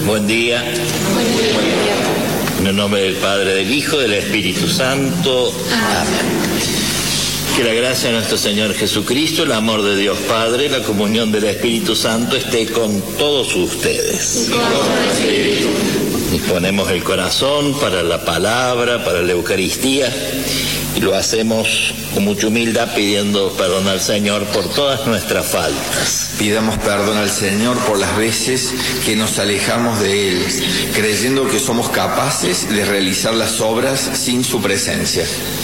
Buen día. En el nombre del Padre, del Hijo, del Espíritu Santo. Amén. Que la gracia de nuestro Señor Jesucristo, el amor de Dios Padre, la comunión del Espíritu Santo esté con todos ustedes. Disponemos el corazón para la palabra, para la Eucaristía, y lo hacemos con mucha humildad pidiendo perdón al Señor por todas nuestras faltas. Pidamos perdón al Señor por las veces que nos alejamos de Él, creyendo que somos capaces de realizar las obras sin su presencia.